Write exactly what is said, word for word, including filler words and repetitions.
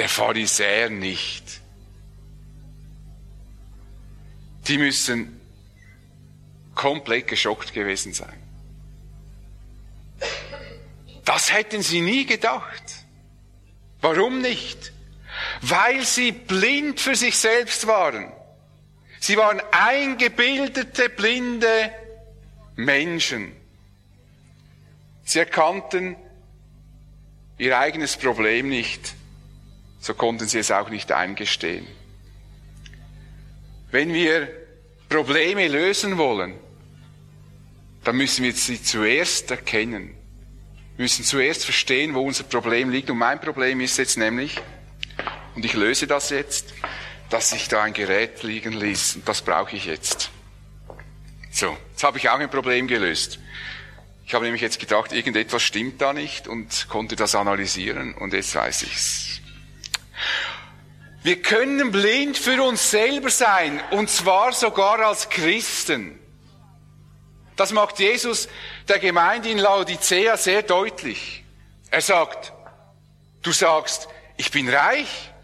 der Pharisäer nicht. Die müssen komplett geschockt gewesen sein. Das hätten sie nie gedacht. Warum nicht? Weil sie blind für sich selbst waren. Sie waren eingebildete, blinde Menschen. Sie erkannten ihr eigenes Problem nicht, so konnten sie es auch nicht eingestehen. Wenn wir Probleme lösen wollen, dann müssen wir sie zuerst erkennen. Wir müssen zuerst verstehen, wo unser Problem liegt. Und mein Problem ist jetzt nämlich, und ich löse das jetzt, dass ich da ein Gerät liegen ließ. Und das brauche ich jetzt. So, jetzt habe ich auch ein Problem gelöst. Ich habe nämlich jetzt gedacht, irgendetwas stimmt da nicht und konnte das analysieren. Und jetzt weiß ich's. Wir können blind für uns selber sein, und zwar sogar als Christen. Das macht Jesus der Gemeinde in Laodicea sehr deutlich. Er sagt, du sagst, ich bin reich,